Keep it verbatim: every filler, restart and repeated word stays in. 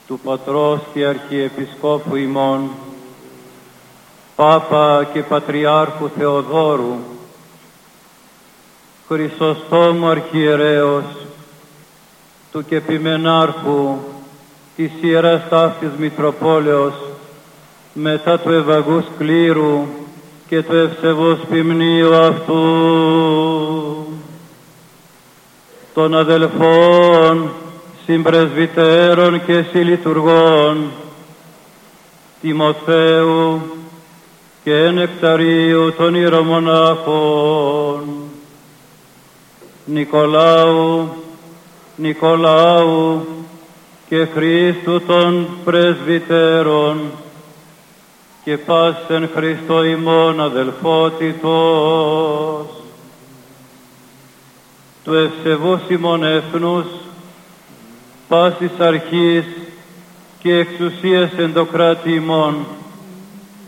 του Πατρός και Αρχιεπισκόπου ημών, Πάπα και Πατριάρχου Θεοδόρου, Χρυσοστόμου Αρχιερέως, του Κεπιμενάρχου της Ιεράς Ταύτης Μητροπόλεως, μετά του Ευαγούς Κλήρου και του ευσεβούς ποιμνίου αυτού, των αδελφών, συμπρεσβυτέρων και συλλειτουργών, Τιμοθέου και Νεκταρίου των ιερομονάχων, Νικολάου, Νικολάου και Χρήστου των πρεσβυτέρων, και πάσεν Χριστό ημών αδελφότητος, του ευσεβούς ημών έθνους, πάσης αρχής και εξουσίας εν το κράτη ημών,